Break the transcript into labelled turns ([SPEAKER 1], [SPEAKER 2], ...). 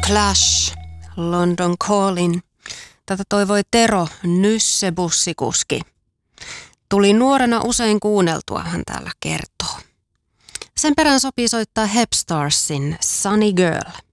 [SPEAKER 1] Clash, London Calling. Tätä toivoi Tero, Nysse-bussikuski. Tuli nuorena usein kuunneltua, hän täällä kertoo. Sen perään sopii soittaa Hepstarsin Sunny Girl.